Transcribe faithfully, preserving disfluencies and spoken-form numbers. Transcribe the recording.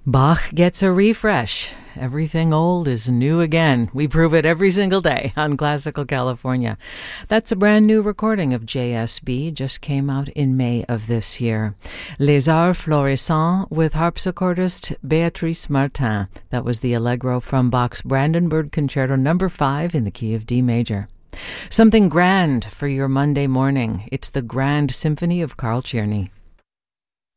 Bach gets a refresh. Everything old is new again. We prove it every single day on Classical California. That's a brand new recording of J S B, just came out in May of this year. Les Arts Florissants with harpsichordist Béatrice Martin. That was the Allegro from Bach's Brandenburg Concerto number five in the key of D major. Something grand for your Monday morning. It's the Grand Symphony of Carl Czerny.